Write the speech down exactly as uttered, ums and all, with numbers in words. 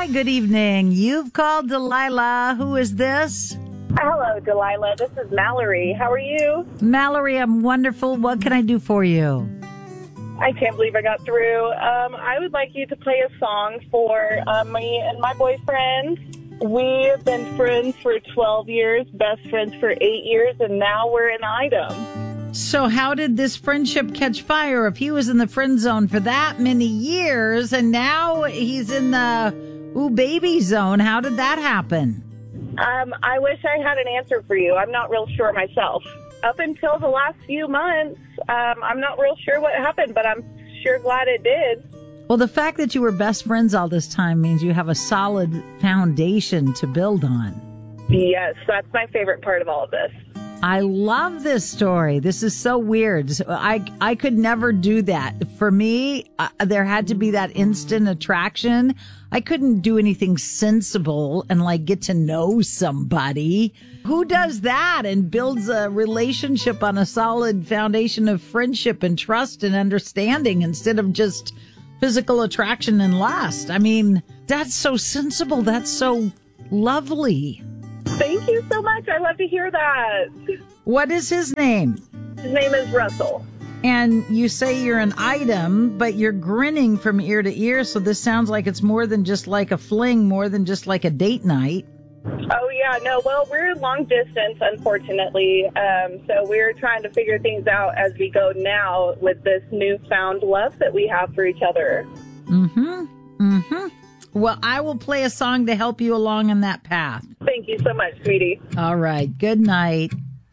Hi, good evening. You've called Delilah. Who is this? Hello, Delilah. This is Mallory. How are you? Mallory, I'm wonderful. What can I do for you? I can't believe I got through. Um, I would like you to play a song for uh, me and my boyfriend. We've been friends for twelve years, best friends for eight years, and now we're an item. So how did this friendship catch fire if he was in the friend zone for that many years and now he's in the ooh baby zone? How did that happen? Um, I wish I had an answer for you. I'm not real sure myself. Up until the last few months, um, I'm not real sure what happened, but I'm sure glad it did. Well, the fact that you were best friends all this time means you have a solid foundation to build on. Yes, that's my favorite part of all of this. I love this story. This is so weird. So I I could never do that. For me, uh, there had to be that instant attraction. I couldn't do anything sensible and like get to know somebody. Who does that and builds a relationship on a solid foundation of friendship and trust and understanding instead of just physical attraction and lust? I mean, that's so sensible. That's so lovely. Thank you so much. I love to hear that. What is his name? His name is Russell. And you say you're an item, but you're grinning from ear to ear. So this sounds like it's more than just like a fling, more than just like a date night. Oh, yeah. No, well, we're long distance, unfortunately. Um, so we're trying to figure things out as we go now with this newfound love that we have for each other. Mm-hmm. Mm-hmm. Well, I will play a song to help you along in that path. Thank you so much, sweetie. All right. Good night.